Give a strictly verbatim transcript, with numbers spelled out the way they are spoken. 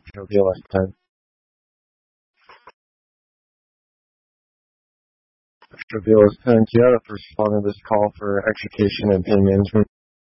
It'll be less time. It'll be less time. Yeah, for responding to this call for execution and pain management.